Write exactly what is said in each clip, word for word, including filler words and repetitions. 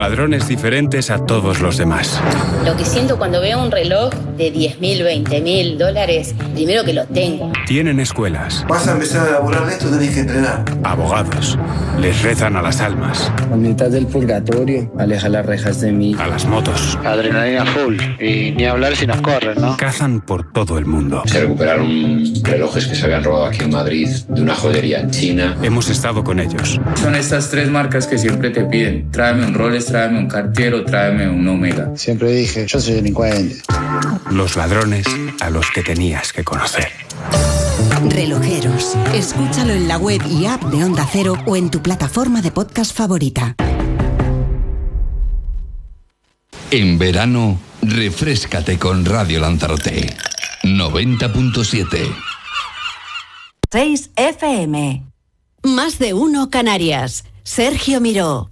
Ladrones diferentes a todos los demás. Lo que siento cuando veo un reloj de diez mil, veinte mil dólares, primero que lo tengo. Tienen escuelas. Vas a empezar a laburar de esto, tenés que entrenar. Abogados. Les rezan a las almas. A mitad del purgatorio, aleja las rejas de mí. A las motos. Adrenalina full. Y ni hablar si nos corren, ¿no? Cazan por todo el mundo. Se recuperaron relojes que se habían robado aquí en Madrid de una joyería en China. Hemos estado con ellos. Son estas tres marcas que siempre te piden. Tráeme un Rolex, tráeme un Cartier o tráeme un Omega. Siempre dije, yo soy delincuente. Los ladrones a los que tenías que conocer. Relojeros. Escúchalo en la web y app de Onda Cero o en tu plataforma de podcast favorita. En verano, refréscate con Radio Lanzarote. noventa punto siete. seis F M. Más de uno Canarias. Sergio Miró.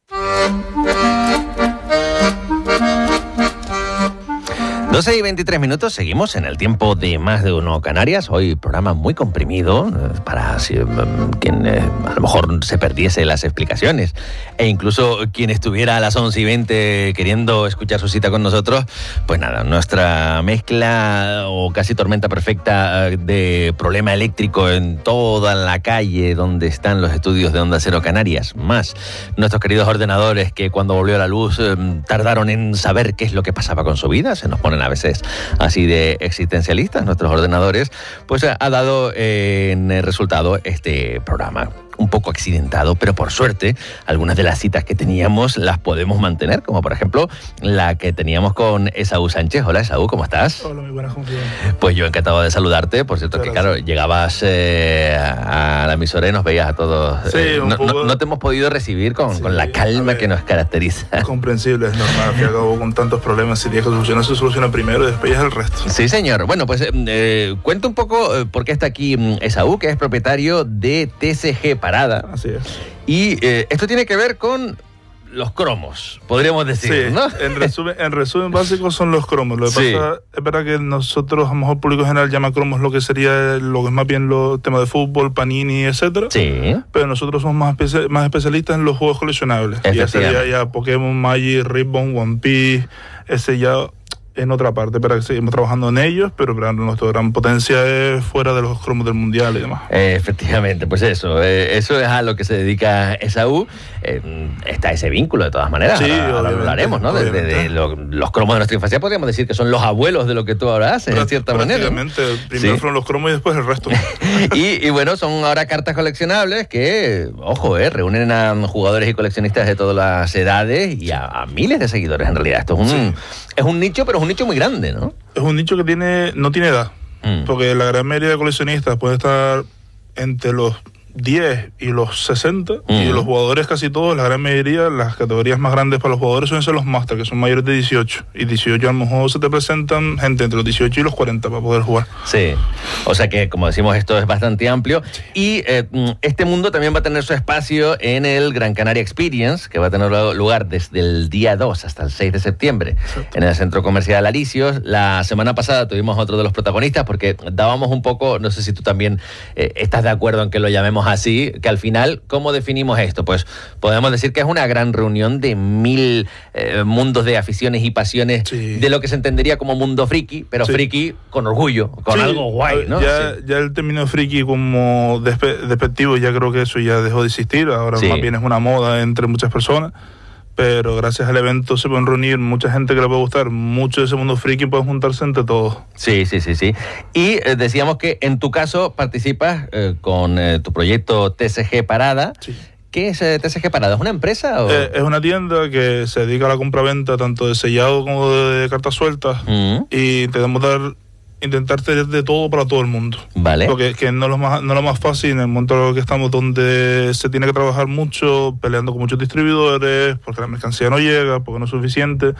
doce y veintitrés minutos, seguimos en el tiempo de Más de Uno Canarias. Hoy programa muy comprimido para si, um, quien eh, a lo mejor se perdiese las explicaciones e incluso quien estuviera a las once y veinte queriendo escuchar su cita con nosotros. Pues nada, nuestra mezcla o casi tormenta perfecta de problema eléctrico en toda la calle donde están los estudios de Onda Cero Canarias, más nuestros queridos ordenadores que cuando volvió la luz eh, tardaron en saber qué es lo que pasaba con su vida. Se nos ponen a veces así de existencialistas nuestros ordenadores, pues ha dado eh, en el resultado este programa. Un poco accidentado, pero por suerte algunas de las citas que teníamos las podemos mantener, como por ejemplo la que teníamos con Esaú Sánchez. Hola Esaú, ¿cómo estás? Hola, muy buenas, ¿cómo estás? Pues yo encantado de saludarte, por cierto. Muchas que gracias. Claro, llegabas eh, a la emisora y nos veías a todos. Sí, eh, un no, poco... no, no te hemos podido recibir con, sí, con la calma ver, que nos caracteriza. Comprensible, es normal, que acabo con tantos problemas. Si tienes que solucionar, se soluciona primero y después ya es el resto. Sí, señor. Bueno, pues eh, cuenta un poco eh, por qué está aquí Esaú, que es propietario de T C G Parada. Así es. Y eh, esto tiene que ver con los cromos, podríamos decir, sí, ¿no? En resumen, en resumen básico son los cromos. Lo que sí. pasa es verdad que nosotros, a lo mejor el público general llama cromos lo que sería lo que es más bien los temas de fútbol, Panini, etcétera. Sí. Pero nosotros somos más, espe- más especialistas en los juegos coleccionables. Ya sería ya Pokémon, Magic, Ribbon, One Piece, ese ya en otra parte, para que seguimos trabajando en ellos, pero, pero nuestra gran potencia es fuera de los cromos del mundial y demás. Eh, efectivamente, pues eso, eh, eso es a lo que se dedica Esaú. Eh, está ese vínculo de todas maneras, sí, ahora, ahora hablaremos, ¿no? De, de, de lo, los cromos de nuestra infancia, podríamos decir que son los abuelos de lo que tú ahora haces, en cierta manera. Prácticamente, primero sí. fueron los cromos y después el resto. y, y bueno, son ahora cartas coleccionables que, ojo, eh, reúnen a jugadores y coleccionistas de todas las edades y a, a miles de seguidores en realidad. Esto es un, sí. es un nicho, pero es un nicho muy grande, ¿no? Es un nicho que tiene no tiene edad, mm. porque la gran mayoría de coleccionistas puede estar entre los diez y los sesenta, mm. y los jugadores casi todos, la gran mayoría, las categorías más grandes para los jugadores suelen ser los Master, que son mayores de dieciocho, y dieciocho a lo mejor se te presentan gente entre los dieciocho y los cuarenta para poder jugar. Sí, o sea que como decimos esto es bastante amplio, sí. y eh, este mundo también va a tener su espacio en el Gran Canaria Experience, que va a tener lugar desde el día dos hasta el seis de septiembre, exacto, en el Centro Comercial Alicios. La semana pasada tuvimos a otro de los protagonistas porque dábamos un poco, no sé si tú también eh, estás de acuerdo en que lo llamemos así, que al final, ¿cómo definimos esto? Pues podemos decir que es una gran reunión de mil eh, mundos de aficiones y pasiones, sí, de lo que se entendería como mundo friki, pero sí, friki con orgullo, con sí, algo guay, ¿no? Ya, sí. ya el término friki como despe- despectivo, ya creo que eso ya dejó de existir, ahora sí, más bien es una moda entre muchas personas. Pero gracias al evento se pueden reunir mucha gente que le puede gustar, mucho de ese mundo friki puede juntarse entre todos. Sí, sí, sí, sí. Y eh, decíamos que en tu caso participas eh, con eh, tu proyecto T C G Parada. Sí. ¿Qué es eh, T C G Parada? ¿Es una empresa? O? Eh, es una tienda que se dedica a la compra-venta tanto de sellado como de, de cartas sueltas, mm. y intentamos dar... intentar tener de todo para todo el mundo. Vale. Porque que no es lo más, no es lo más fácil en el momento en el que estamos, donde se tiene que trabajar mucho, peleando con muchos distribuidores, porque la mercancía no llega, porque no es suficiente,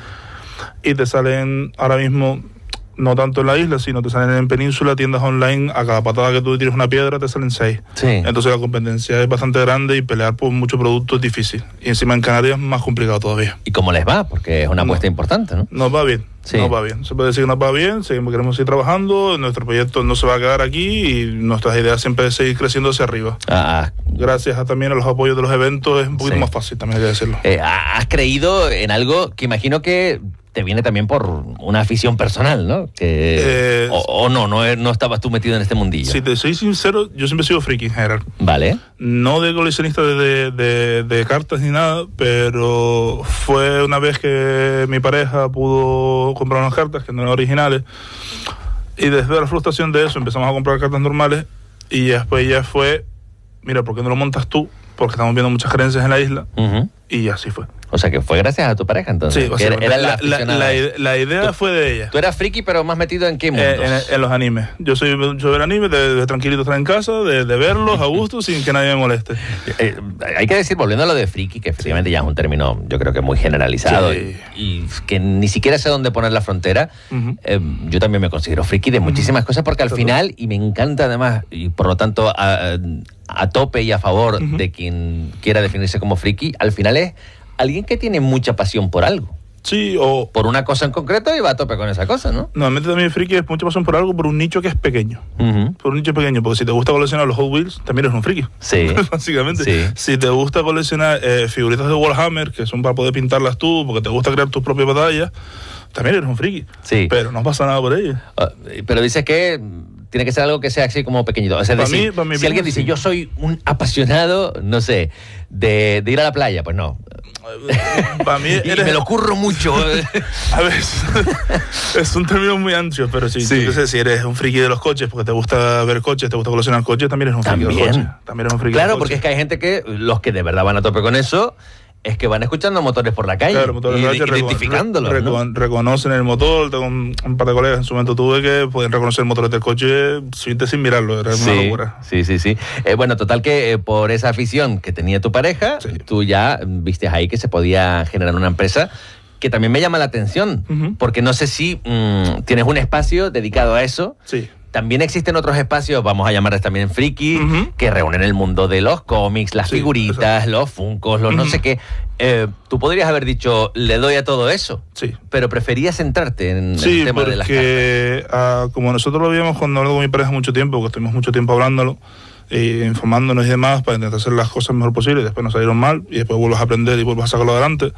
y te salen ahora mismo, no tanto en la isla, sino te salen en Península, tiendas online, a cada patada que tú tires una piedra te salen seis. Sí. Entonces la competencia es bastante grande y pelear por muchos productos es difícil. Y encima en Canarias es más complicado todavía. ¿Y cómo les va? Porque es una apuesta no, importante, ¿no? Nos va bien. Sí. No va bien. Se puede decir que no va bien, seguimos, queremos seguir trabajando, nuestro proyecto no se va a quedar aquí y nuestras ideas siempre es seguir creciendo hacia arriba. Ah. Gracias a, también a los apoyos de los eventos es un poquito sí. más fácil, también hay que decirlo. Eh, ¿Has creído en algo que imagino que te viene también por una afición personal, ¿no? Que, eh, o, o no, no, no estabas tú metido en este mundillo. Si te soy sincero, yo siempre he sido friki en general. Vale. No de coleccionista de, de, de, de cartas ni nada, pero fue una vez que mi pareja pudo comprar unas cartas que no eran originales y desde la frustración de eso empezamos a comprar cartas normales y después ya fue, mira, ¿por qué no lo montas tú? Porque estamos viendo muchas creencias en la isla. Uh-huh. Y así fue. O sea, que fue gracias a tu pareja, entonces. Sí, o sea, era, era la, la, la, la, la idea tú, fue de ella. ¿Tú eras friki, pero más metido en qué mundos? Eh, en, en los animes. Yo soy yo ver animes, de, de tranquilito estar en casa, de, de verlos a gusto, sin que nadie me moleste. Eh, hay que decir, volviendo a lo de friki, que efectivamente sí. ya es un término, yo creo que muy generalizado, sí. y, y que ni siquiera sé dónde poner la frontera. Uh-huh. eh, yo también me considero friki de muchísimas uh-huh. cosas, porque al Exacto. final, y me encanta además, y por lo tanto, a, a tope y a favor uh-huh. de quien quiera definirse como friki, al final es alguien que tiene mucha pasión por algo. Sí, o... por una cosa en concreto y va a tope con esa cosa, ¿no? Normalmente también friki es mucha pasión por algo, por un nicho que es pequeño. Uh-huh. Por un nicho pequeño, porque si te gusta coleccionar los Hot Wheels, también eres un friki. Sí. Básicamente. Sí. Si te gusta coleccionar eh, figuritas de Warhammer, que son para poder pintarlas tú, porque te gusta crear tus propias batallas, también eres un friki. Sí. Pero no pasa nada por ello. Uh, pero dices que tiene que ser algo que sea así como pequeñito. O sea, para decir, mí, para mí si alguien dice, yo soy un apasionado, no sé, de, de ir a la playa, pues no. Para mí eres... y me lo curro mucho. A ver, es un término muy amplio, pero sí, sí. Entonces, si eres un friki de los coches, porque te gusta ver coches, te gusta coleccionar coches, también eres un friki ¿También? de los coches. También eres un friki claro, de los porque coches. Es que hay gente que, los que de verdad van a tope con eso, es que van escuchando motores por la calle, claro, motores y, por la calle, identificándolos, recon, ¿no? Reconocen el motor. Tengo un, un par de colegas en su momento tuve que pueden reconocer motores del coche sin, sin mirarlo, era sí, una locura. Sí, sí, sí. Eh, bueno, total que eh, por esa afición que tenía tu pareja, sí. tú ya viste ahí que se podía generar una empresa que también me llama la atención, uh-huh. porque no sé si mmm, tienes un espacio dedicado a eso. Sí. También existen otros espacios, vamos a llamarles también friki, uh-huh. que reúnen el mundo de los cómics, las sí, figuritas, exacto. los funcos, los uh-huh. no sé qué. Eh, tú podrías haber dicho, le doy a todo eso, sí. pero preferías centrarte en sí, el tema de las cartas. Sí, porque uh, como nosotros lo vimos cuando hablamos con mi pareja mucho tiempo, porque estuvimos mucho tiempo hablándolo, e informándonos y demás, para intentar hacer las cosas mejor posible, y después nos salieron mal, y después vuelves a aprender y vuelves a sacarlo adelante.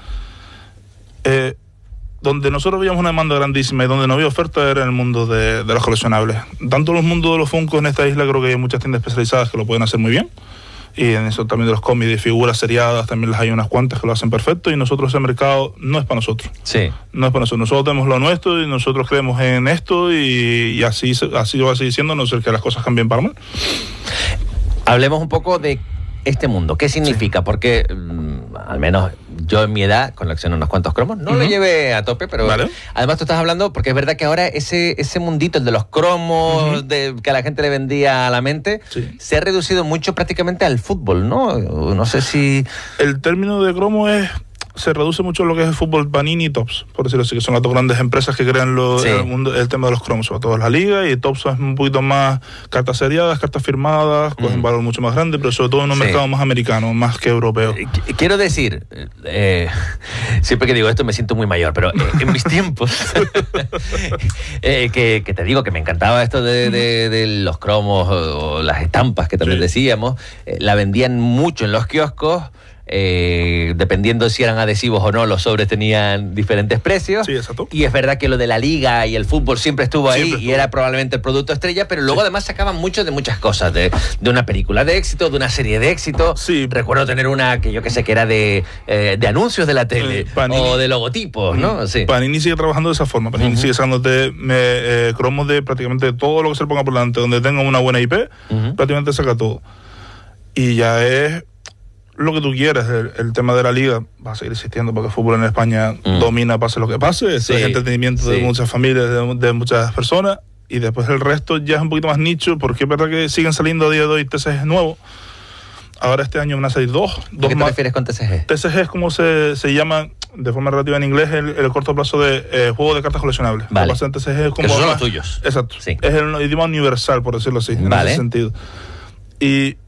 Eh... Donde nosotros veíamos una demanda grandísima y donde no había oferta era en el mundo de, de los coleccionables. Tanto en los mundos de los Funkos en esta isla, creo que hay muchas tiendas especializadas que lo pueden hacer muy bien. Y en eso también de los cómics, de figuras seriadas, también las hay unas cuantas que lo hacen perfecto. Y nosotros ese mercado no es para nosotros. Sí. No es para nosotros. Nosotros tenemos lo nuestro y nosotros creemos en esto y, y así, así va a seguir siendo, no sé que las cosas cambien para mal. Hablemos un poco de este mundo. ¿Qué significa? Sí. Porque, mmm, al menos yo en mi edad colecciono unos cuantos cromos. No uh-huh. lo llevé a tope, pero vale. además tú estás hablando, porque es verdad que ahora ese, ese mundito, el de los cromos, uh-huh. de, que a la gente le vendía a la mente, sí. se ha reducido mucho prácticamente al fútbol, ¿no? No sé si... El término de cromo es... se reduce mucho lo que es el fútbol Panini y Topps, por decirlo así, que son las dos grandes empresas que crean lo, sí. el, mundo, el tema de los cromos, sobre todo la liga, y Topps es un poquito más cartas seriadas, cartas firmadas, con mm. un valor mucho más grande, pero sobre todo en un sí. mercado más americano, más que europeo. Quiero decir, eh, siempre que digo esto me siento muy mayor, pero eh, en mis tiempos, eh, que, que te digo que me encantaba esto de, de, de los cromos o, o las estampas que también sí. decíamos, eh, la vendían mucho en los kioscos. Eh, dependiendo si eran adhesivos o no, los sobres tenían diferentes precios. Sí, exacto. Y es verdad que lo de la liga y el fútbol siempre estuvo ahí siempre estuvo. Y era probablemente el producto estrella, pero luego sí. además sacaban mucho de muchas cosas, de, de una película de éxito, de una serie de éxito. Sí. Recuerdo tener una que yo que sé que era de, eh, de anuncios de la tele eh, o de logotipos, ¿no? Sí. Panini sigue trabajando de esa forma. Panini uh-huh. sigue sacándote eh, cromos de prácticamente todo lo que se le ponga por delante, donde tenga una buena I P, uh-huh. prácticamente saca todo. Y ya es lo que tú quieras. El, el tema de la liga va a seguir existiendo porque el fútbol en España mm. domina pase lo que pase. Sí, es entretenimiento sí. de muchas familias, de, de muchas personas, y después el resto ya es un poquito más nicho, porque es verdad que siguen saliendo a día de hoy T C Gs nuevos. Ahora este año van a salir dos. dos ¿A qué te más. refieres con T C G? T C G es como se, se llama de forma relativa en inglés el, el corto plazo de eh, juego de cartas coleccionables. Vale. T C G es como esos son más, los tuyos. Exacto. Sí. Es el idioma universal, por decirlo así, vale. en ese sentido. Y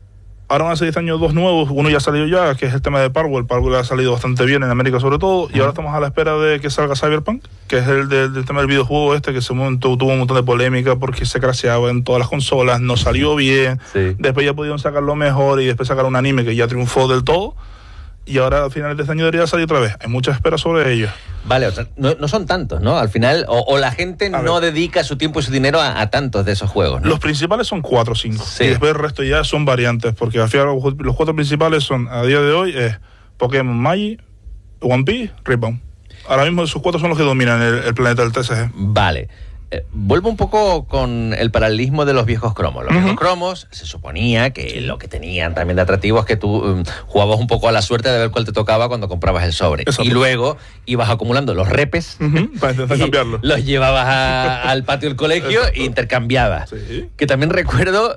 Ahora van a salir este año dos nuevos, uno ya ha salido ya, que es el tema de Parwell. Parwell ha salido bastante bien en América sobre todo, y ahora estamos a la espera de que salga Cyberpunk, que es el del, del tema del videojuego este, que se montó, tuvo un montón de polémica porque se crasheaba en todas las consolas, no salió bien, sí. Después ya pudieron sacarlo mejor y después sacar un anime que ya triunfó del todo, y ahora a finales de este año debería salir otra vez. Hay mucha espera sobre ello. Vale, o sea, no, no son tantos, ¿no? Al final, o, o la gente a no ver. dedica su tiempo y su dinero a, a tantos de esos juegos, ¿no? Los principales son cuatro o cinco, sí. Y después el resto ya son variantes, porque al final los cuatro principales son, a día de hoy, es Pokémon Magi, One Piece, Rebound. Ahora mismo esos cuatro son los que dominan el, el planeta del T C G. Vale. Eh, vuelvo un poco con el paralelismo de los viejos cromos. Los uh-huh. viejos cromos se suponía que sí. lo que tenían también de atractivo es que tú um, jugabas un poco a la suerte de ver cuál te tocaba cuando comprabas el sobre. Exacto. Y luego ibas acumulando los repes uh-huh. para intentar cambiarlo. Los llevabas a, al patio del colegio Exacto. e intercambiabas. Sí. Que también recuerdo...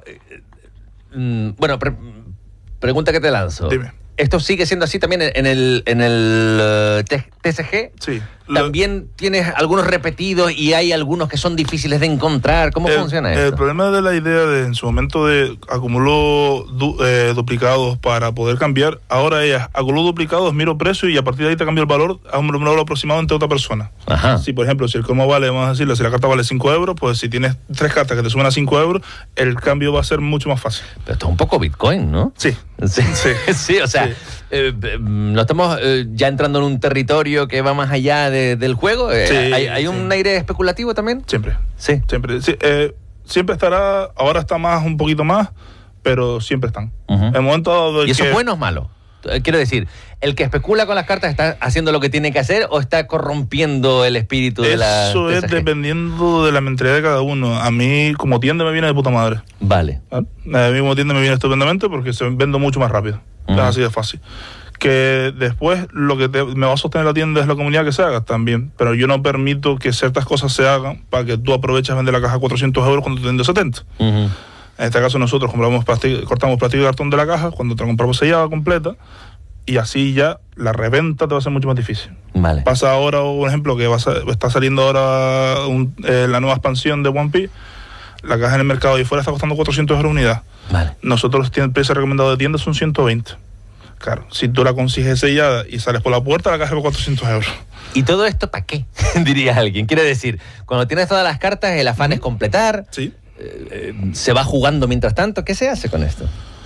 Mm, bueno, pre- pregunta que te lanzo. Dime. ¿Esto sigue siendo así también en el, en el uh, T C G? Sí. ¿También lo... tienes algunos repetidos y hay algunos que son difíciles de encontrar? ¿Cómo el, funciona esto? El problema de la idea de en su momento de acumulo du, eh, duplicados para poder cambiar, ahora es acumulo duplicados, miro precio y a partir de ahí te cambio el valor a un valor aproximado entre otra persona. Ajá. Si por ejemplo, si el cromo vale, vamos a decirlo, si la carta vale cinco euros, pues si tienes tres cartas que te suman a cinco euros, el cambio va a ser mucho más fácil. Pero esto es un poco Bitcoin, ¿no? Sí. Sí, sí, sí o sea, sí. Eh, no estamos eh, ya entrando en un territorio que va más allá de, del juego. Eh, sí, ¿Hay, hay sí. un aire especulativo también? Siempre. Sí. Siempre. Sí, eh, siempre estará, ahora está más, un poquito más, pero siempre están. Uh-huh. El momento dado ¿Y eso que... es bueno o malo? Quiero decir, ¿el que especula con las cartas está haciendo lo que tiene que hacer o está corrompiendo el espíritu de la Eso es dependiendo de la mentalidad de cada uno. A mí, como tienda, me viene de puta madre. Vale. A mí como tienda me viene estupendamente porque se vendo mucho más rápido. Uh-huh. Es así de fácil. Que después lo que te, me va a sostener la tienda es la comunidad que se haga también, pero yo no permito que ciertas cosas se hagan para que tú aproveches vender la caja a cuatrocientos euros cuando te vende setenta. Uh-huh. En este caso nosotros compramos plástico, cortamos plástico y cartón de la caja cuando te la compramos sellada completa, y así ya la reventa te va a ser mucho más difícil. Vale. Pasa ahora, un ejemplo, que va a, está saliendo ahora un, eh, la nueva expansión de One Piece, la caja en el mercado y fuera está costando cuatrocientos euros unidad. Vale. Nosotros el precio recomendado de tienda son ciento veinte. Claro, si tú la consigues sellada y sales por la puerta, la caja es por cuatrocientos euros. ¿Y todo esto para qué? Diría alguien. Quiere decir, cuando tienes todas las cartas, el afán uh-huh. es completar. Sí. Eh, se va jugando mientras tanto. ¿Qué se hace con esto?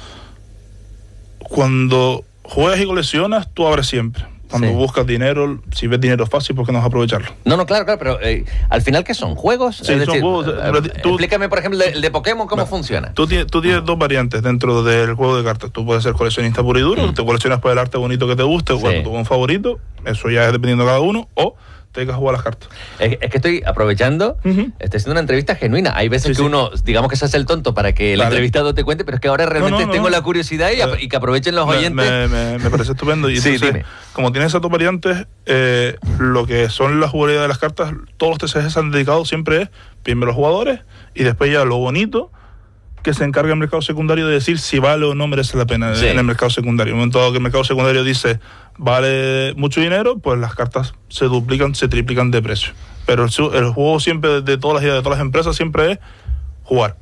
Cuando juegas y coleccionas, tú abres siempre. Cuando sí. buscas dinero, si ves dinero fácil, ¿por qué no vas a aprovecharlo? No, no, claro, claro, pero eh, al final, ¿qué son? ¿Juegos? Sí, es son decir, juegos. Eh, tú, explícame, por ejemplo, el de Pokémon, ¿cómo va, funciona? Tú tienes, tú tienes mm. dos variantes dentro del juego de cartas. Tú puedes ser coleccionista puro y duro, mm. te coleccionas por el arte bonito que te guste, o sí. cuando tu un favorito, eso ya es dependiendo de cada uno, o te que jugar las cartas. Es, es que estoy aprovechando, uh-huh. estoy haciendo una entrevista genuina. Hay veces sí, que sí. uno, digamos que se hace el tonto para que el vale. entrevistado te cuente, pero es que ahora realmente no, no, tengo no. la curiosidad y, uh, y que aprovechen los me, oyentes. Me, me, me parece estupendo. Y sí, entonces, dime. como tienes esas dos variantes, eh, lo que son la jugabilidad de las cartas, todos los T C G se han dedicado siempre es primero los jugadores y después ya lo bonito que se encarga el mercado secundario de decir si vale o no merece la pena sí. en el mercado secundario. En el momento dado que el mercado secundario dice vale mucho dinero, pues las cartas se duplican, se triplican de precio. Pero el, el juego siempre, de todas las ideas de todas las empresas, siempre es jugar.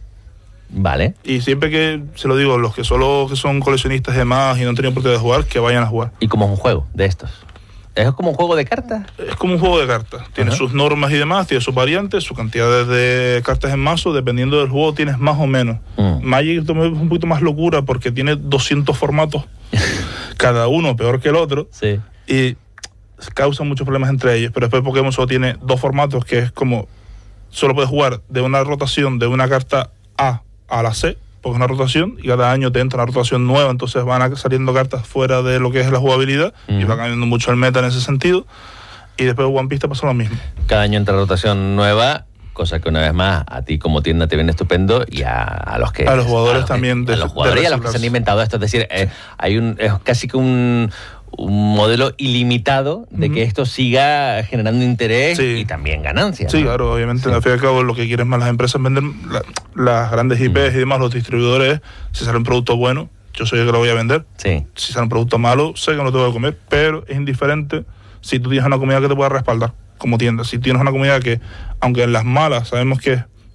Vale. Y siempre que, se lo digo, los que solo que son coleccionistas y demás y no han tenido oportunidad de jugar, que vayan a jugar. ¿Y como es un juego de estos? ¿Es como un juego de cartas? Es como un juego de cartas. Tiene uh-huh. sus normas y demás, tiene sus variantes, sus cantidades de cartas en mazo. Dependiendo del juego tienes más o menos. Uh-huh. Magic es un poquito más locura porque tiene doscientos formatos, cada uno peor que el otro. Sí. Y causa muchos problemas entre ellos. Pero después Pokémon solo tiene dos formatos, que es como solo puedes jugar de una rotación de una carta A a la C, porque es una rotación, y cada año te entra una rotación nueva, entonces van saliendo cartas fuera de lo que es la jugabilidad, uh-huh. y va cambiando mucho el meta en ese sentido, y después One Piece te pasa lo mismo. Cada año entra rotación nueva, cosa que una vez más a ti como tienda te viene estupendo, y a, a los que... A los jugadores a los también. Que, de, a los jugadores y a los que se han inventado esto, es decir, eh, hay un es casi que un... un modelo ilimitado de uh-huh. que esto siga generando interés sí. y también ganancias. Sí, ¿no? claro, obviamente. Sí. Al fin y al cabo, lo que quieren más las empresas vender, la, las grandes I Pes uh-huh. y demás, los distribuidores, si sale un producto bueno, yo soy el que lo voy a vender. Sí. Si sale un producto malo, sé que no te voy a comer, pero es indiferente si tú tienes una comunidad que te pueda respaldar como tienda. Si tienes una comunidad que, aunque en las malas sabemos que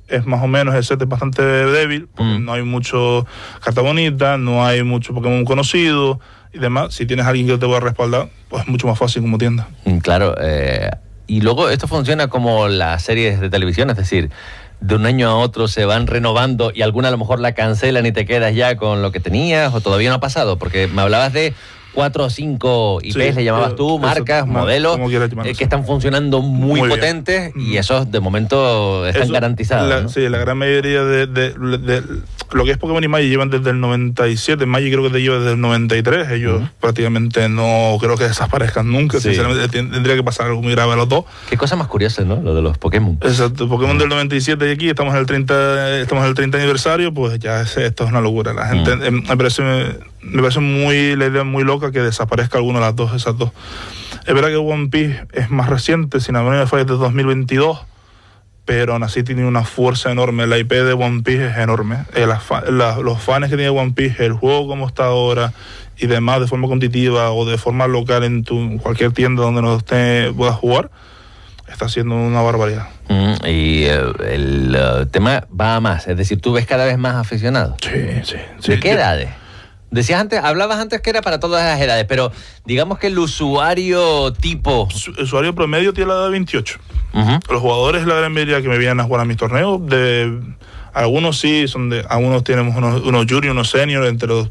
es más o menos, el set es bastante débil, porque mm. no hay mucho carta bonita, no hay mucho Pokémon conocido y demás. Si tienes a alguien que te va a respaldar, pues es mucho más fácil como tienda. Claro, eh, y luego esto funciona como las series de televisión, es decir, de un año a otro se van renovando y alguna a lo mejor la cancelan y te quedas ya con lo que tenías, o todavía no ha pasado, porque me hablabas de cuatro o cinco I Pes, sí, le llamabas tú, marcas, eso, modelos, eh, que están funcionando muy, muy potentes bien. Y esos de momento están eso, garantizados. La, ¿no? Sí, la gran mayoría de, de, de, de lo que es Pokémon y Magic llevan desde el noventa y siete, Magic creo que te lleva desde el noventa y tres, ellos uh-huh. prácticamente no creo que desaparezcan nunca, sí. Sinceramente tendría que pasar algo muy grave a los dos. Qué cosa más curiosa, ¿no? Lo de los Pokémon. Exacto, Pokémon uh-huh. del noventa y siete y aquí estamos en el treinta, estamos en el treinta aniversario, pues ya es, esto es una locura. La gente, uh-huh. eh, me parece... Me parece muy, la idea muy loca que desaparezca alguna de las dos, esas dos. Es verdad que One Piece es más reciente, sin haber de falla, de dos mil veintidós, pero aún así tiene una fuerza enorme. La I P de One Piece es enorme. Eh, la, la, los fans que tiene One Piece, el juego como está ahora y demás, de forma competitiva o de forma local en tu cualquier tienda donde no esté, puedas jugar, está siendo una barbaridad. Mm, y uh, el uh, tema va a más, es decir, tú ves cada vez más aficionados. Sí, sí. sí ¿De qué yo, edades? Decías antes, hablabas antes que era para todas las edades, pero digamos que el usuario tipo... El usuario promedio tiene la edad de veintiocho. Uh-huh. Los jugadores, la gran mayoría que me vienen a jugar a mis torneos, de algunos sí, son de algunos tenemos unos, unos juniors, unos seniors, entre los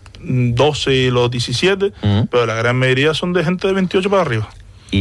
doce y los diecisiete, uh-huh. pero la gran mayoría son de gente de veintiocho para arriba.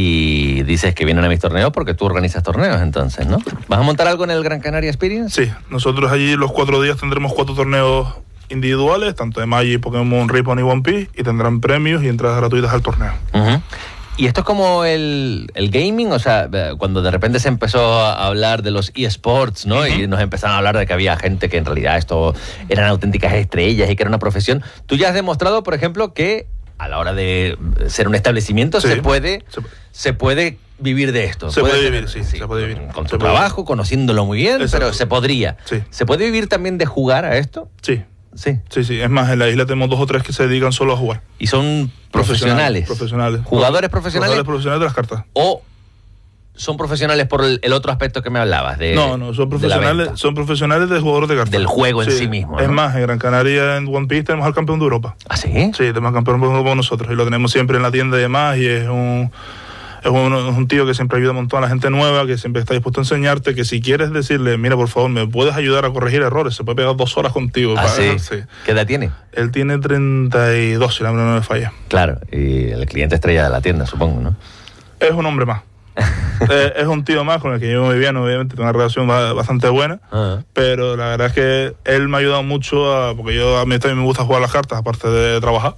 Y dices que vienen a mis torneos porque tú organizas torneos, entonces, ¿no? ¿Vas a montar algo en el Gran Canaria Experience? Sí, nosotros allí los cuatro días tendremos cuatro torneos individuales, tanto de Magic, Pokémon, Ribbon y One Piece, y tendrán premios y entradas gratuitas al torneo. Uh-huh. Y esto es como el, el gaming, o sea, cuando de repente se empezó a hablar de los eSports, ¿no? Uh-huh. Y nos empezaron a hablar de que había gente que en realidad esto eran auténticas estrellas y que era una profesión. Tú ya has demostrado, por ejemplo, que a la hora de ser un establecimiento sí. se puede se, se puede vivir de esto. Se puede vivir, sí, sí, se puede vivir. Con tu trabajo, conociéndolo muy bien, exacto. Pero se podría. Sí. ¿Se puede vivir también de jugar a esto? Sí. Sí. Sí, sí. Es más, en la isla tenemos dos o tres que se dedican solo a jugar. ¿Y son profesionales? Profesionales. ¿Jugadores profesionales? Jugadores profesionales de las cartas. ¿O son profesionales por el, el otro aspecto que me hablabas? De, no, no, son profesionales, son profesionales de jugadores de cartas. Del juego en sí, sí mismo, ¿no? Es más, en Gran Canaria, en One Piece, tenemos al campeón de Europa. ¿Ah, sí? Sí, tenemos al campeón de Europa nosotros. Y lo tenemos siempre en la tienda y demás. Y es un... Es un, es un tío que siempre ayuda un montón a la gente nueva, que siempre está dispuesto a enseñarte, que si quieres decirle, mira, por favor, ¿me puedes ayudar a corregir errores? Se puede pegar dos horas contigo. ¿Ah, para, sí? sí? ¿Qué edad tiene? Él tiene treinta y dos, si la memoria no me falla. Claro, y el cliente estrella de la tienda, supongo, ¿no? Es un hombre más. eh, es un tío más con el que yo muy bien, obviamente, tengo una relación bastante buena, uh-huh. pero la verdad es que él me ha ayudado mucho, a, porque yo a mí también me gusta jugar las cartas, aparte de trabajar.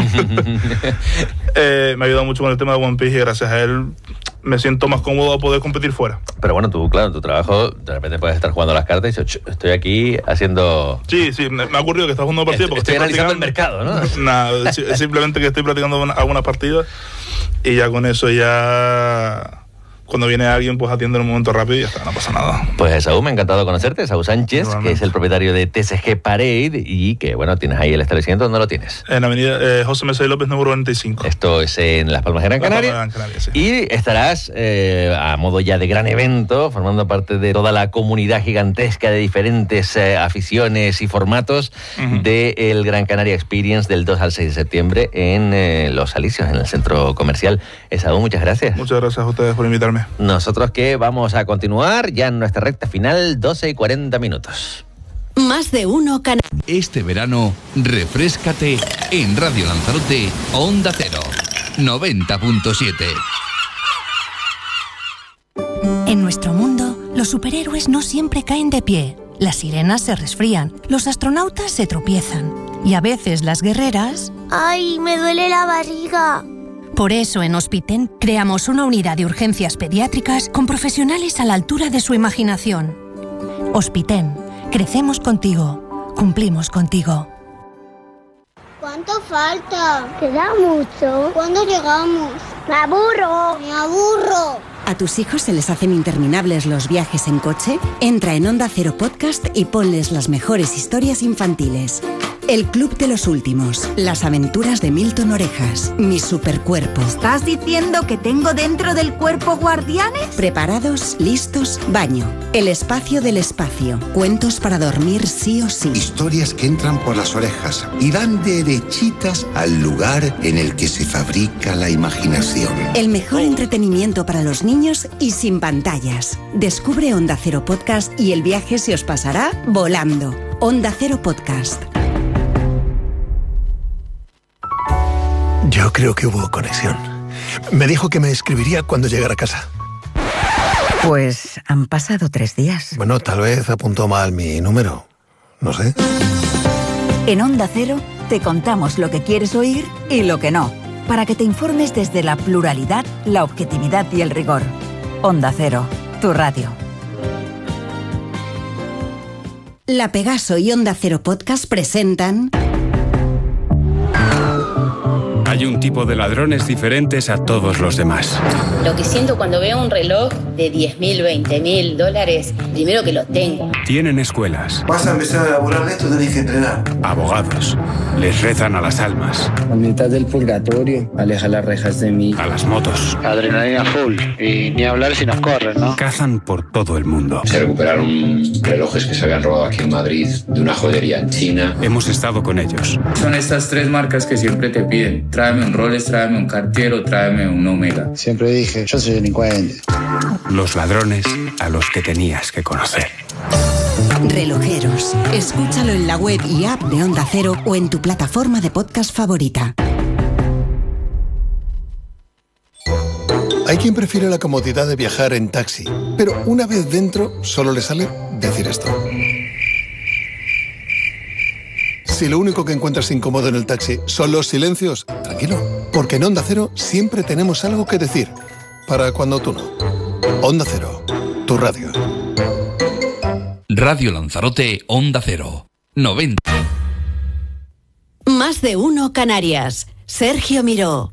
eh, me ha ayudado mucho con el tema de One Piece y gracias a él me siento más cómodo a poder competir fuera. Pero bueno, tú, claro, en tu trabajo, de repente puedes estar jugando las cartas y dices, estoy aquí haciendo... Sí, sí, me ha ocurrido que estás jugando partidas porque estoy, estoy analizando el mercado, ¿no? Nada, simplemente que estoy practicando algunas partidas y ya con eso ya... Cuando viene alguien, pues atiende en un momento rápido y ya está, no pasa nada. Pues Esaú, me ha encantado conocerte. Esaú Sánchez, que es el propietario de T C G Parade y que, bueno, tienes ahí el establecimiento. ¿Dónde lo tienes? En la avenida eh, José Mesa y López, número cuarenta y cinco. Esto es en Las Palmas de Gran Canaria. Las Palmas de Gran Canaria, sí. Y estarás eh, a modo ya de gran evento, formando parte de toda la comunidad gigantesca de diferentes eh, aficiones y formatos uh-huh. del Gran Canaria Experience del dos al seis de septiembre en eh, Los Alisios, en el centro comercial. Esaú, muchas gracias. Muchas gracias a ustedes por invitarme. Nosotros que vamos a continuar ya en nuestra recta final, doce y cuarenta minutos. Más de uno canal. Este verano, refréscate en Radio Lanzarote, Onda Cero, noventa punto siete. En nuestro mundo, los superhéroes no siempre caen de pie. Las sirenas se resfrían, los astronautas se tropiezan. Y a veces las guerreras... ¡Ay, me duele la barriga! Por eso en Hospiten creamos una unidad de urgencias pediátricas con profesionales a la altura de su imaginación. Hospiten, crecemos contigo, cumplimos contigo. ¿Cuánto falta? Queda mucho. ¿Cuándo llegamos? ¡Me aburro! ¡Me aburro! ¿A tus hijos se les hacen interminables los viajes en coche? Entra en Onda Cero Podcast y ponles las mejores historias infantiles. El Club de los Últimos, las aventuras de Milton Orejas, Mi Supercuerpo. ¿Estás diciendo que tengo dentro del cuerpo guardianes? Preparados, listos, baño. El espacio del espacio. Cuentos para dormir sí o sí. Historias que entran por las orejas y van derechitas al lugar en el que se fabrica la imaginación. El mejor entretenimiento para los niños y sin pantallas. Descubre Onda Cero Podcast y el viaje se os pasará volando. Onda Cero Podcast. Yo creo que hubo conexión. Me dijo que me escribiría cuando llegara a casa. Pues han pasado tres días. Bueno, tal vez apuntó mal mi número. No sé. En Onda Cero te contamos lo que quieres oír y lo que no, para que te informes desde la pluralidad, la objetividad y el rigor. Onda Cero, tu radio. La Pegaso y Onda Cero Podcast presentan... Hay un tipo de ladrones diferentes a todos los demás. Lo que siento cuando veo un reloj de diez mil, veinte mil dólares, primero que lo tengo. Tienen escuelas. Vas a empezar a laburar de esto, tenés que entrenar. Abogados. Les rezan a las almas. A mitad del purgatorio, aleja las rejas de mí. A las motos. Adrenalina full. Y ni hablar si nos corren, ¿no? Cazan por todo el mundo. Se recuperaron relojes que se habían robado aquí en Madrid de una joyería en China. Hemos estado con ellos. Son estas tres marcas que siempre te piden. Tráeme un Rolex, tráeme un Cartier o tráeme un Omega. Siempre dije, yo soy delincuente. Los ladrones a los que tenías que conocer. Relojeros. Escúchalo en la web y app de Onda Cero o en tu plataforma de podcast favorita. Hay quien prefiere la comodidad de viajar en taxi, pero una vez dentro solo le sale decir esto. Si lo único que encuentras incómodo en el taxi son los silencios, tranquilo, porque en Onda Cero siempre tenemos algo que decir, para cuando tú no. Onda Cero, tu radio. Radio Lanzarote, Onda Cero, noventa. Más de uno Canarias. Sergio Miró.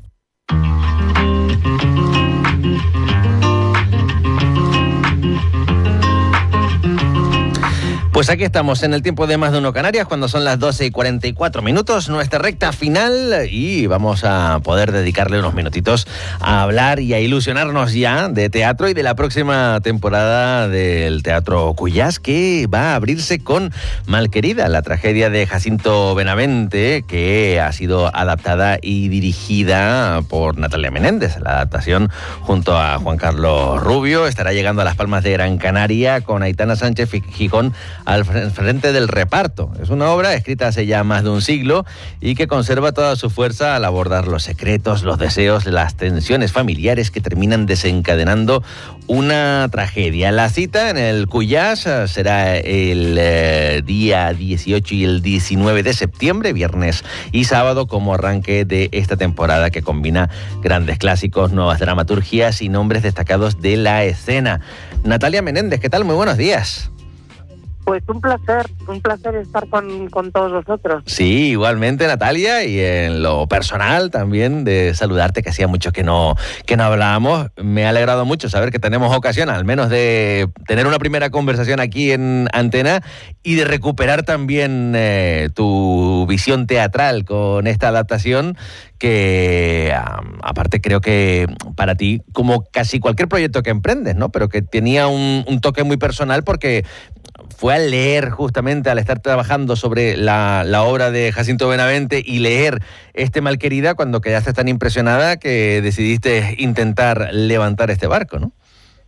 Pues aquí estamos en el tiempo de Más de Uno Canarias, cuando son las doce y cuarenta y cuatro minutos, nuestra recta final, y vamos a poder dedicarle unos minutitos a hablar y a ilusionarnos ya de teatro y de la próxima temporada del Teatro Cuyás, que va a abrirse con Malquerida, la tragedia de Jacinto Benavente, que ha sido adaptada y dirigida por Natalia Menéndez. La adaptación, junto a Juan Carlos Rubio, estará llegando a Las Palmas de Gran Canaria con Aitana Sánchez Gijón al frente del reparto. Es una obra escrita hace ya más de un siglo y que conserva toda su fuerza al abordar los secretos, los deseos, las tensiones familiares que terminan desencadenando una tragedia. La cita en el Cuyás será el eh, día dieciocho y el diecinueve de septiembre, viernes y sábado, como arranque de esta temporada que combina grandes clásicos, nuevas dramaturgias y nombres destacados de la escena. Natalia Menéndez, ¿qué tal? Muy buenos días. Pues un placer, un placer estar con, con todos vosotros. Sí, igualmente, Natalia, y en lo personal también de saludarte, que hacía mucho que no, que no hablábamos. Me ha alegrado mucho saber que tenemos ocasión, al menos de tener una primera conversación aquí en Antena y de recuperar también eh, tu visión teatral con esta adaptación que, um, aparte, creo que para ti, como casi cualquier proyecto que emprendes, ¿no? Pero que tenía un, un toque muy personal porque fue al leer, justamente al estar trabajando sobre la, la obra de Jacinto Benavente y leer este Malquerida, cuando quedaste tan impresionada que decidiste intentar levantar este barco, ¿no?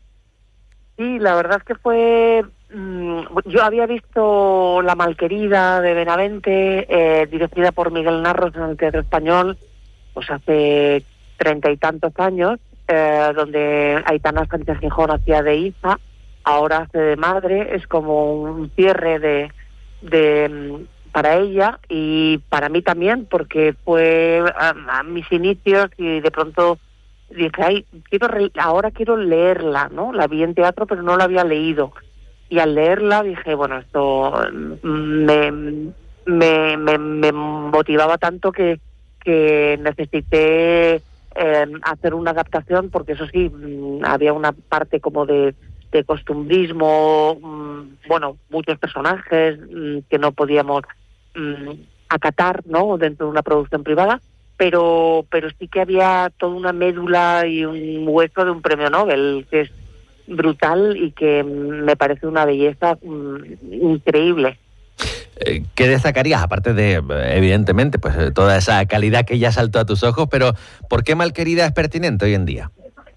Sí, la verdad es que fue... Mmm, yo había visto La Malquerida de Benavente, eh, dirigida por Miguel Narros en el Teatro Español, pues hace treinta y tantos años, eh, donde Aitana Sánchez Gijón hacía de hija. Ahora hace de madre, es como un cierre de, de para ella y para mí también, porque fue a, a mis inicios y de pronto dije, ay, quiero re- ahora quiero leerla, ¿no? La vi en teatro, pero no la había leído. Y al leerla dije, bueno, esto me, me, me, me motivaba tanto que, que necesité eh, hacer una adaptación, porque eso sí, había una parte como de de costumbrismo, mmm, bueno, muchos personajes mmm, que no podíamos mmm, acatar, ¿no?, dentro de una producción privada, pero pero sí que había toda una médula y un hueso de un premio Nobel, que es brutal y que me parece una belleza um, increíble. ¿Qué destacarías, aparte de, evidentemente, pues toda esa calidad que ya saltó a tus ojos, pero ¿por qué Malquerida es pertinente hoy en día?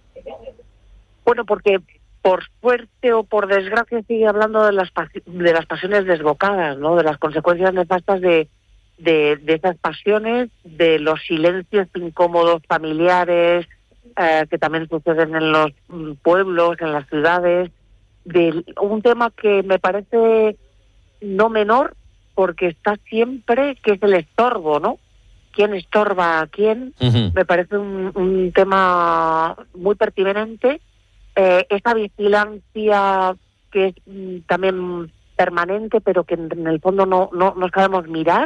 Bueno, porque por suerte o por desgracia sigue hablando de las de las pasiones desbocadas, ¿no?, de las consecuencias nefastas de, de, de esas pasiones, de los silencios incómodos familiares eh, que también suceden en los pueblos, en las ciudades, de un tema que me parece no menor, porque está siempre, que es el estorbo, ¿no? ¿Quién estorba a quién? Uh-huh. Me parece un, un tema muy pertinente. Eh, esa vigilancia que es mm, también permanente, pero que en, en el fondo no, no, no sabemos mirar.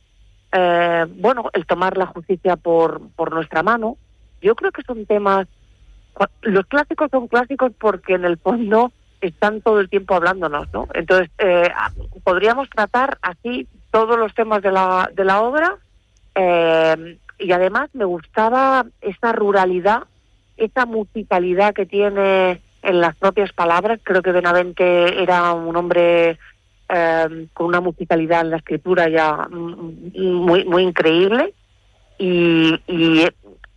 Eh, bueno, el tomar la justicia por, por nuestra mano. Yo creo que son temas... Los clásicos son clásicos porque en el fondo están todo el tiempo hablándonos, ¿no? Entonces, eh, podríamos tratar así todos los temas de la, de la obra, eh, y además me gustaba esa ruralidad, esa musicalidad que tiene en las propias palabras. Creo que Benavente era un hombre eh, con una musicalidad en la escritura ya muy, muy increíble, y, y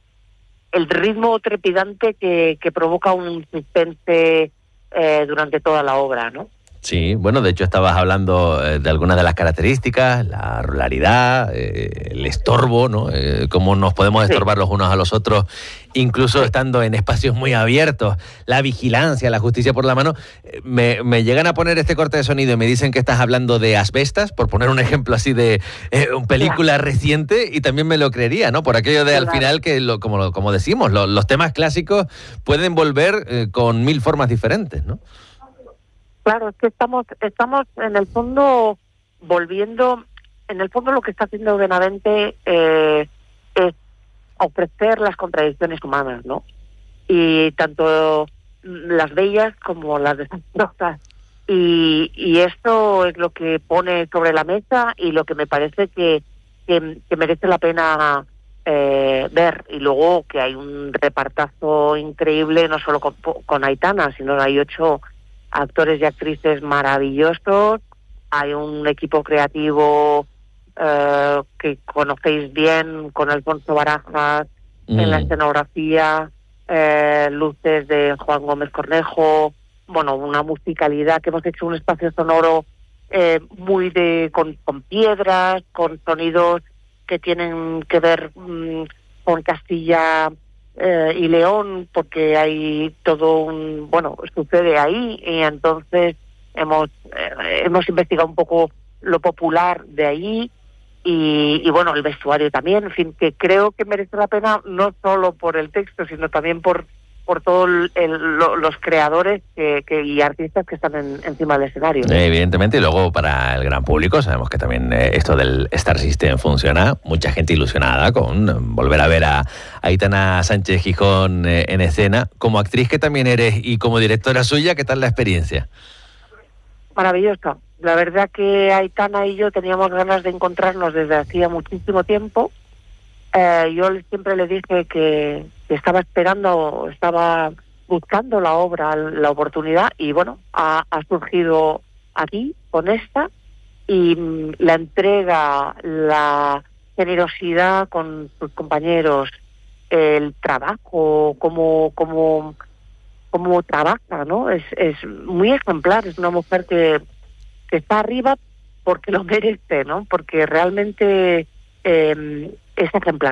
el ritmo trepidante que, que provoca un suspense Eh, durante toda la obra, ¿no? Sí, bueno, de hecho estabas hablando eh, de algunas de las características, la ruralidad, eh, el estorbo, ¿no? Eh, cómo nos podemos estorbar sí. los unos a los otros, incluso sí. estando en espacios muy abiertos, la vigilancia, la justicia por la mano. Eh, me, me llegan a poner este corte de sonido y me dicen que estás hablando de Asbestas, por poner un ejemplo así de eh, una película claro. reciente, y también me lo creería, ¿no? Por aquello de claro. al final que, lo, como, como decimos, lo, los temas clásicos pueden volver eh, con mil formas diferentes, ¿no? Claro, es que estamos estamos en el fondo volviendo, en el fondo lo que está haciendo Benavente eh, es ofrecer las contradicciones humanas, ¿no? Y tanto las bellas como las desastrosas. Y, y esto es lo que pone sobre la mesa y lo que me parece que, que, que merece la pena eh, ver. Y luego que hay un repartazo increíble, no solo con, con Aitana, sino hay ocho actores y actrices maravillosos, hay un equipo creativo eh, que conocéis bien, con Alfonso Barajas mm. en la escenografía, eh, luces de Juan Gómez Cornejo, bueno, una musicalidad, que hemos hecho un espacio sonoro eh, muy de con, con piedras, con sonidos que tienen que ver mmm, con Castilla Eh, y León, porque hay todo un, bueno, sucede ahí, y entonces hemos eh, hemos investigado un poco lo popular de ahí, y, y bueno, el vestuario también, en fin, que creo que merece la pena no solo por el texto, sino también por por todos lo, los creadores que, que, y artistas que están en, encima del escenario. Evidentemente, y luego para el gran público sabemos que también eh, esto del Star System funciona, mucha gente ilusionada con volver a ver a Aitana Sánchez Gijón eh, en escena. Como actriz que también eres y como directora suya, ¿qué tal la experiencia? Maravillosa. La verdad que Aitana y yo teníamos ganas de encontrarnos desde hacía muchísimo tiempo. Eh, yo siempre le dije que, que estaba esperando, estaba buscando la obra, la oportunidad, y bueno, ha, ha surgido aquí con esta, y mm, la entrega, la generosidad con sus compañeros, el trabajo, cómo, cómo, cómo trabaja, ¿no? Es, es muy ejemplar, es una mujer que, que está arriba porque lo merece, ¿no? Porque realmente eh, es ejemplar.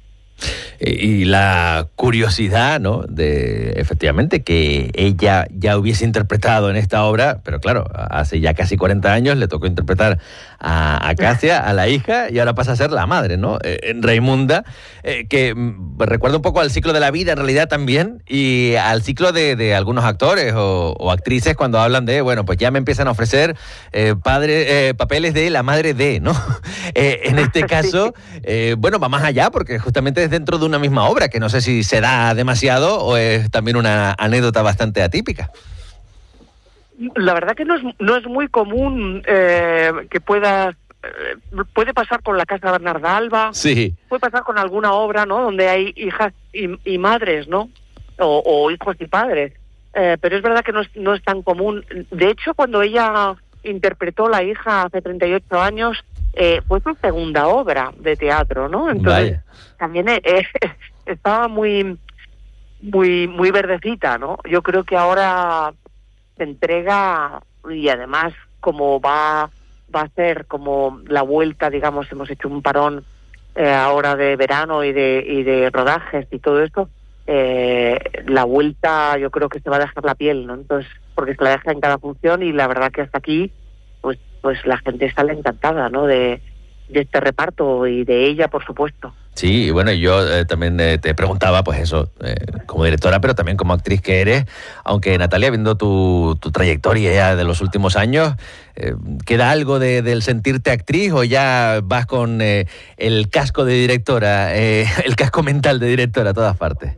Y la curiosidad, ¿no?, de efectivamente que ella ya hubiese interpretado en esta obra, pero claro, hace ya casi cuarenta años le tocó interpretar a, a Casia, a la hija, y ahora pasa a ser la madre, ¿no? Eh, Raimunda, eh, que mm, recuerda un poco al ciclo de la vida en realidad también, y al ciclo de, de algunos actores o, o actrices cuando hablan de, bueno, pues ya me empiezan a ofrecer eh, padre, eh, papeles de la madre de, ¿no? eh, en este caso, eh, bueno, va más allá porque justamente es dentro de una misma obra, que no sé si se da demasiado o es también una anécdota bastante atípica. La verdad que no es, no es muy común eh, que puedas eh, puede pasar con la Casa Bernarda Alba, sí. puede pasar con alguna obra, ¿no? Donde hay hijas y, y madres, ¿no? O, o hijos y padres. Eh, pero es verdad que no es, no es tan común. De hecho, cuando ella interpretó La hija hace treinta y ocho años, eh, fue su segunda obra de teatro, ¿no? Entonces, Vaya. también eh, eh, estaba muy, muy, muy verdecita, ¿no? Yo creo que ahora se entrega, y además como va, va a ser como la vuelta, digamos, hemos hecho un parón eh, ahora de verano y de, y de rodajes y todo esto, eh, la vuelta yo creo que se va a dejar la piel, ¿no? Entonces, porque se la deja en cada función y la verdad que hasta aquí, pues, pues la gente sale encantada, ¿no? De, de este reparto y de ella, por supuesto. Sí, y bueno, yo eh, también eh, te preguntaba, pues eso, eh, como directora, pero también como actriz que eres, aunque Natalia, viendo tu, tu trayectoria ya de los últimos años, eh, ¿queda algo de, del sentirte actriz o ya vas con eh, el casco de directora, eh, el casco mental de directora a todas partes?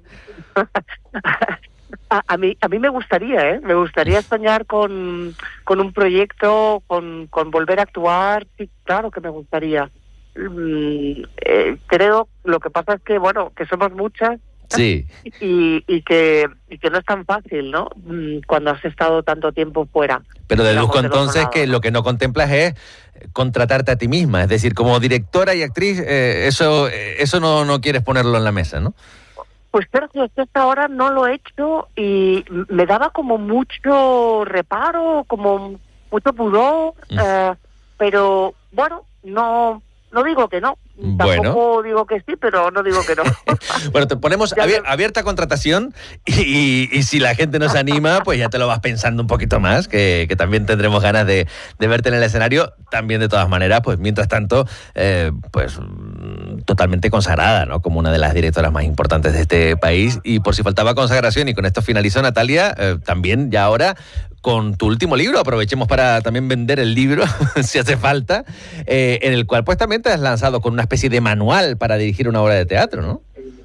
a, a mí a mí me gustaría, ¿eh? Me gustaría soñar con, con un proyecto, con, con volver a actuar, sí, claro que me gustaría. Mm, eh, creo, lo que pasa es que, bueno, que somos muchas sí. y, y, que, y que no es tan fácil, ¿no? Mm, cuando has estado tanto tiempo fuera. Pero deduzco entonces que lo que no contemplas es contratarte a ti misma, es decir, como directora y actriz, eh, eso eso no, no quieres ponerlo en la mesa, ¿no? Pues Sergio, es que hasta ahora no lo he hecho y me daba como mucho reparo, como mucho pudor, mm. eh, pero bueno, no... No digo que no, bueno. Tampoco digo que sí, pero no digo que no. Bueno, te ponemos abier- abierta contratación y, y, y si la gente nos anima, pues ya te lo vas pensando un poquito más, que, que también tendremos ganas de, de verte en el escenario. También, de todas maneras, pues mientras tanto, eh, pues totalmente consagrada, ¿no? Como una de las directoras más importantes de este país. Y por si faltaba consagración, y con esto finalizo, Natalia, eh, también ya ahora con tu último libro, aprovechemos para también vender el libro, si hace falta, eh, en el cual pues también te has lanzado con una especie de manual para dirigir una obra de teatro, ¿no?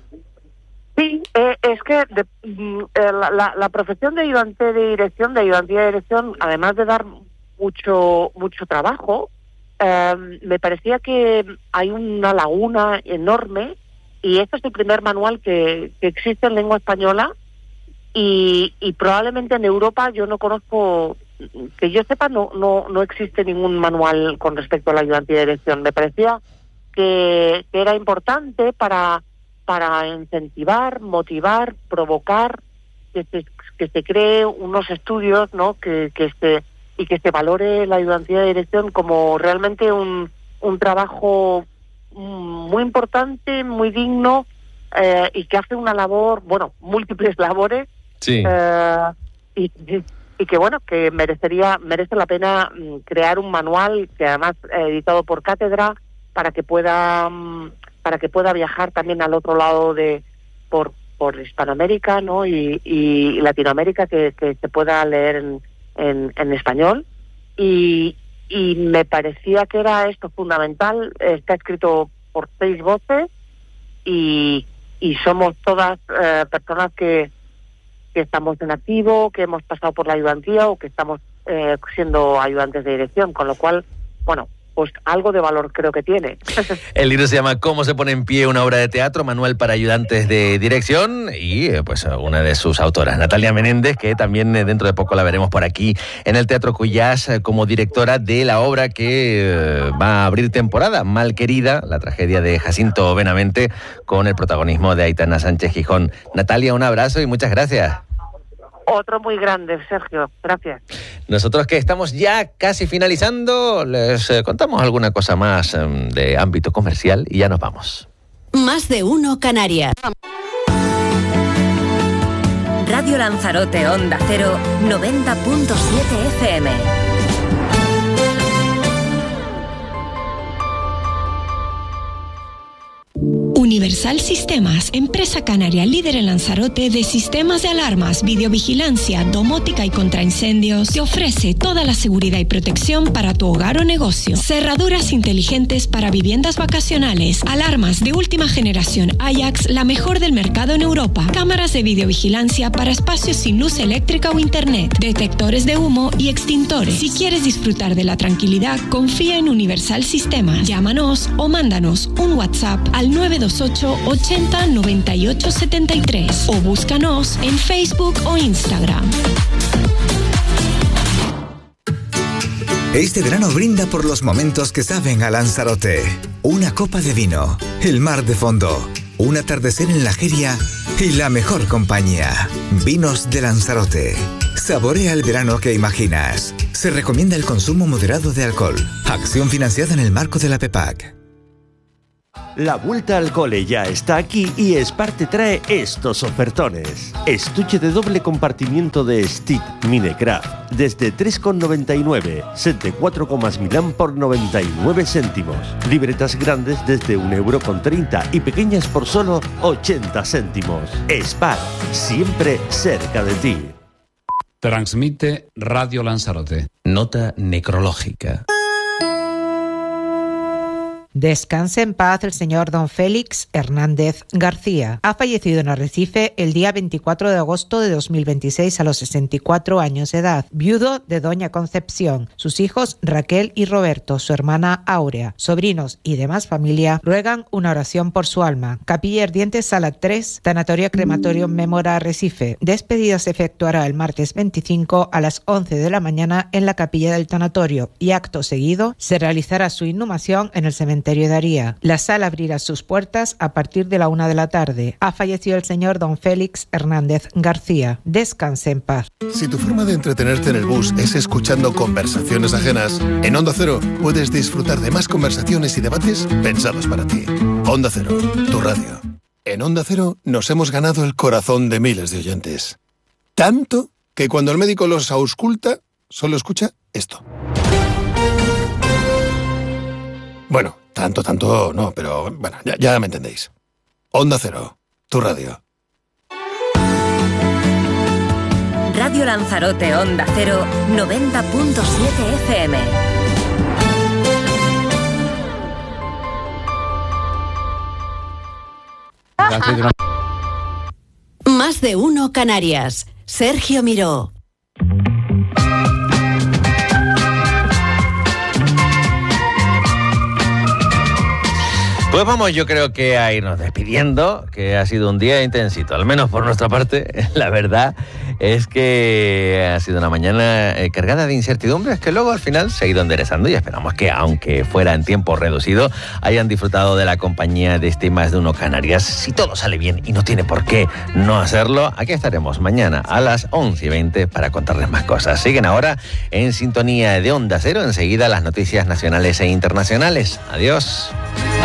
Sí, eh, es que de, eh, la, la, la profesión de ayudante de dirección, de ayudantía de dirección, además de dar mucho mucho trabajo, eh, me parecía que hay una laguna enorme, y este es el primer manual que, que existe en lengua española. Y, y probablemente en Europa yo no conozco, que yo sepa, no no no existe ningún manual con respecto a la ayudantía de dirección. Me parecía que, que era importante para para incentivar, motivar, provocar que se que se cree unos estudios, ¿no? Que que se y que se valore la ayudantía de dirección como realmente un un trabajo muy importante, muy digno, eh, y que hace una labor, bueno, múltiples labores. Sí. Eh, y, y que bueno, que merecería merece la pena mm, crear un manual que además eh, editado por Cátedra para que pueda mm, para que pueda viajar también al otro lado de por por Hispanoamérica, ¿no? y, y Latinoamérica, que, que se pueda leer en, en, en español, y y me parecía que era esto fundamental. Está escrito por seis voces y y somos todas eh, personas que que estamos en activo, que hemos pasado por la ayudantía o que estamos eh, siendo ayudantes de dirección, con lo cual, bueno, pues algo de valor creo que tiene. El libro se llama ¿Cómo se pone en pie una obra de teatro? Manual para ayudantes de dirección, y pues una de sus autoras, Natalia Menéndez, que también dentro de poco la veremos por aquí en el Teatro Cuyás como directora de la obra que va a abrir temporada, Malquerida, la tragedia de Jacinto Benavente, con el protagonismo de Aitana Sánchez Gijón. Natalia, un abrazo y muchas gracias. Otro muy grande, Sergio. Gracias. Nosotros, que estamos ya casi finalizando, les eh, contamos alguna cosa más eh, de ámbito comercial y ya nos vamos. Más de uno Canarias. Radio Lanzarote, Onda Cero, noventa punto siete F M. Universal Sistemas, empresa canaria líder en Lanzarote de sistemas de alarmas, videovigilancia, domótica y contraincendios, te ofrece toda la seguridad y protección para tu hogar o negocio. Cerraduras inteligentes para viviendas vacacionales, alarmas de última generación Ajax, la mejor del mercado en Europa, cámaras de videovigilancia para espacios sin luz eléctrica o internet, detectores de humo y extintores. Si quieres disfrutar de la tranquilidad, confía en Universal Sistemas. Llámanos o mándanos un WhatsApp al nueve dos ocho ochenta noventa y ocho setenta y tres o búscanos en Facebook o Instagram. Este verano brinda por los momentos que saben a Lanzarote. Una copa de vino, el mar de fondo, un atardecer en la Jeria y la mejor compañía. Vinos de Lanzarote. Saborea el verano que imaginas. Se recomienda el consumo moderado de alcohol. Acción financiada en el marco de la PEPAC. La vuelta al cole ya está aquí y Spar te trae estos ofertones. Estuche de doble compartimiento de Stick Minecraft desde tres con noventa y nueve. Set de cuatro comas Milán por noventa y nueve céntimos. Libretas grandes desde un euro con treinta y pequeñas por solo ochenta céntimos. Spar, siempre cerca de ti. Transmite Radio Lanzarote. Nota necrológica. Descanse en paz el señor don Félix Hernández García. Ha fallecido en Arrecife el día veinticuatro de agosto de dos mil veintiséis a los sesenta y cuatro años de edad. Viudo de doña Concepción. Sus hijos Raquel y Roberto, su hermana Áurea, sobrinos y demás familia ruegan una oración por su alma. Capilla Ardiente, sala tres, Tanatorio Crematorio Mémora Arrecife. Despedida se efectuará el martes veinticinco a las once de la mañana en la capilla del tanatorio y acto seguido se realizará su inhumación en el cementerio de Aría. La sala abrirá sus puertas a partir de la una de la tarde. Ha fallecido el señor don Félix Hernández García. Descanse en paz. Si tu forma de entretenerte en el bus es escuchando conversaciones ajenas, en Onda Cero puedes disfrutar de más conversaciones y debates pensados para ti. Onda Cero, tu radio. En Onda Cero nos hemos ganado el corazón de miles de oyentes. Tanto que cuando el médico los ausculta, solo escucha esto. Bueno, tanto, tanto no, pero bueno, ya, ya me entendéis. Onda Cero, tu radio. Radio Lanzarote, Onda Cero, noventa punto siete F M. Más de uno Canarias. Sergio Miró. Pues vamos, yo creo que a irnos despidiendo, que ha sido un día intensito, al menos por nuestra parte. La verdad es que ha sido una mañana eh, cargada de incertidumbres que luego al final se ha ido enderezando y esperamos que, aunque fuera en tiempo reducido, hayan disfrutado de la compañía de este Más de Uno Canarias. Si todo sale bien y no tiene por qué no hacerlo, aquí estaremos mañana a las once y veinte para contarles más cosas. Siguen ahora en sintonía de Onda Cero, enseguida las noticias nacionales e internacionales. Adiós.